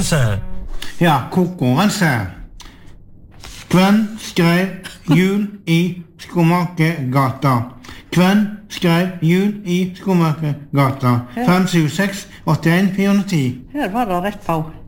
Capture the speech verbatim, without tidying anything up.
konkurranse. Ja, konkurranse. Hvem skrev Jul i Skomakergata? Hvem skrev Jul i Skomakergata? fem sju seks åtte en fire ti. Her var det rett på.